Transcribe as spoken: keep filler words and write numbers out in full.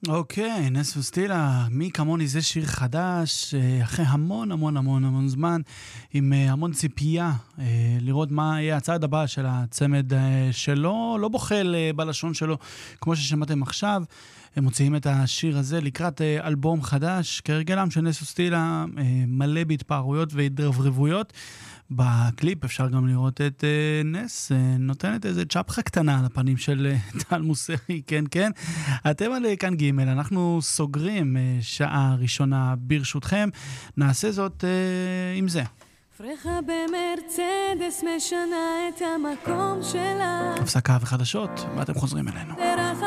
אוקיי, נס וסטילה, מי כמוני, זה שיר חדש, אחרי המון המון המון המון זמן, עם המון ציפייה, לראות מה יהיה הצעד הבא של הצמד שלו, לא בוחל בלשון שלו, כמו ששמעתם עכשיו. הם מוציאים את השיר הזה לקראת אלבום חדש, כרגלם של נס וסטילה, מלא בהתפארויות והתרברבויות. בקליפ אפשר גם לראות את uh, נס, uh, נותנת איזה צ'פחה קטנה על הפנים של uh, טל מוסרי, כן, כן. אתם על כאן ג', אנחנו סוגרים uh, שעה ראשונה ברשותכם, נעשה זאת uh, עם זה. פרחה במרצדס משנה את המקום שלה. הפסקה וחדשות, ואתם חוזרים אלינו.